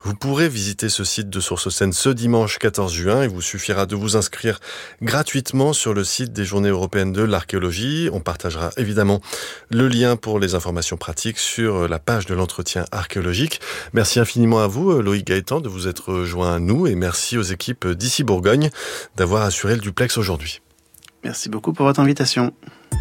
Vous pourrez visiter ce site de Sources Océanes ce dimanche 14 juin. Il vous suffira de vous inscrire gratuitement sur le site des Journées européennes de l'archéologie. On partagera évidemment le lien pour les informations pratiques sur la page de l'entretien archéologique. Merci infiniment à vous, Loïc Gaëtan, de vous être joint à nous et merci aux équipes d'Ici Bourgogne d'avoir assuré le duplex aujourd'hui. Merci beaucoup pour votre invitation.